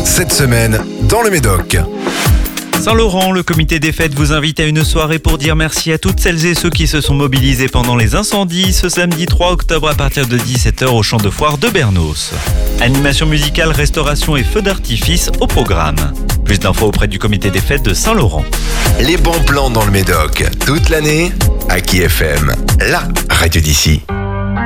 cette semaine dans le Médoc. Saint-Laurent, le comité des fêtes vous invite à une soirée pour dire merci à toutes celles et ceux qui se sont mobilisés pendant les incendies ce samedi 3 octobre à partir de 17h au champ de foire de Bernos. Animation musicale, restauration et feux d'artifice au programme. Plus d'infos auprès du comité des fêtes de Saint-Laurent. Les bons plans dans le Médoc, toute l'année, à Aki FM, la radio d'ici.